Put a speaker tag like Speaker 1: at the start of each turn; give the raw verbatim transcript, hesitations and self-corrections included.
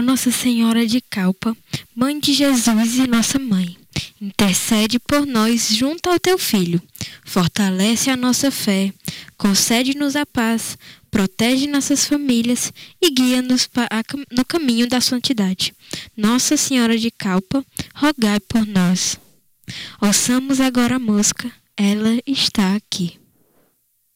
Speaker 1: Nossa Senhora de Calpa, Mãe de Jesus e nossa Mãe, intercede por nós junto ao Teu Filho, fortalece a nossa fé, concede-nos a paz, protege nossas famílias e guia-nos no caminho da santidade. Nossa Senhora de Calpa, rogai por nós. Ouçamos agora a música, ela está aqui.